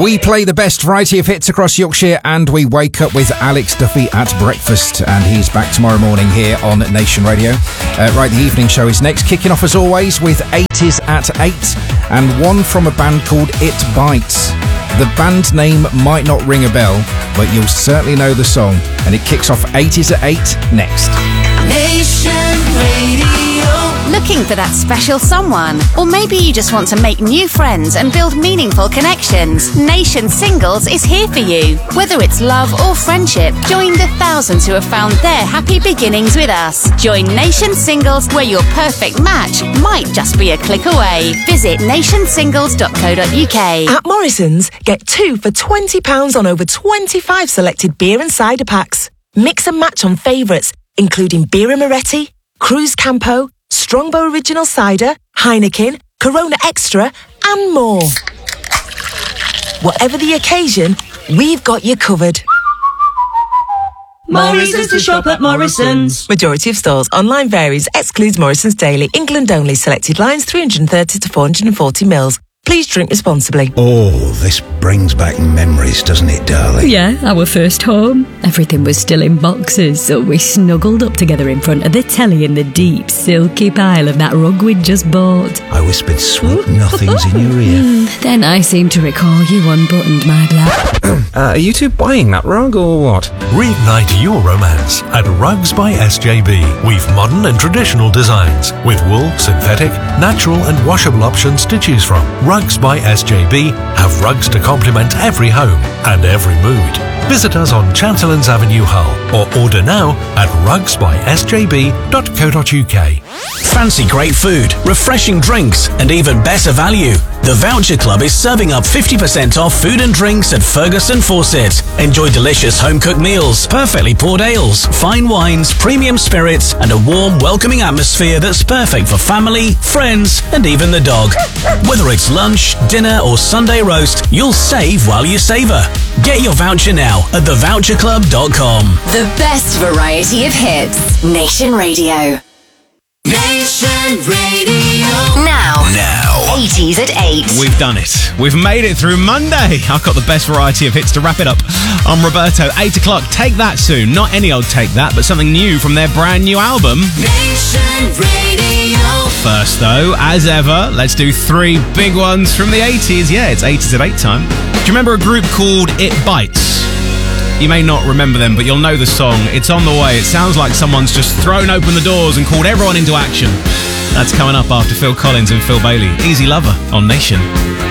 We play the best variety of hits across Yorkshire, and we wake up with Alex Duffy at breakfast, and he's back tomorrow morning here on Nation Radio. Right, the evening show is next, kicking off as always with 80s at 8, and one from a band called It Bites. The band name might not ring a bell, but you'll certainly know the song, and it kicks off 80s at 8 next. Nation Radio. Looking for that special someone? Or maybe you just want to make new friends and build meaningful connections? Nation Singles is here for you. Whether it's love or friendship, join the thousands who have found their happy beginnings with us. Join Nation Singles, where your perfect match might just be a click away. Visit nationsingles.co.uk. At Morrison's, get 2 for £20 on over 25 selected beer and cider packs. Mix and match on favourites, including Birra Moretti, Cruz Campo, Strongbow Original Cider, Heineken, Corona Extra, and more. Whatever the occasion, we've got you covered. Morrison's to shop at Morrison's. Majority of stores. Online varies. Excludes Morrison's Daily. England only. Selected lines 330 to 440 mils. Please drink responsibly. Oh, this brings back memories, doesn't it, darling? Yeah, our first home. Everything was still in boxes, so we snuggled up together in front of the telly in the deep, silky pile of that rug we'd just bought. I whispered sweet nothings in your ear. Then I seem to recall you unbuttoned my blouse. Are you two buying that rug or what? Reignite your romance at Rugs by SJB. We've modern and traditional designs with wool, synthetic, natural and washable options to choose from. Rugs by SJB have rugs to complement every home and every mood. Visit us on Chancellors Avenue, Hull, or order now at rugsbysjb.co.uk. Fancy great food, refreshing drinks, and even better value? The Voucher Club is serving up 50% off food and drinks at Ferguson Fawcett. Enjoy delicious home-cooked meals, perfectly poured ales, fine wines, premium spirits, and a warm, welcoming atmosphere that's perfect for family, friends, and even the dog. Whether it's lunch, dinner, or Sunday roast, you'll save while you savour. Get your voucher now at thevoucherclub.com. The best variety of hits. Nation Radio. Nation Radio. Now. 80s at 8. We've done it. We've made it through Monday. I've got the best variety of hits to wrap it up. I'm Roberto. 8 o'clock. Take That soon. Not any old Take That, but something new from their brand new album. Nation Radio. First, though, as ever, let's do 3 big ones from the 80s. Yeah, it's 80s at 8 time. Do you remember a group called It Bites? You may not remember them, but you'll know the song. It's on the way. It sounds like someone's just thrown open the doors and called everyone into action. That's coming up after Phil Collins and Phil Bailey. Easy Lover on Nation.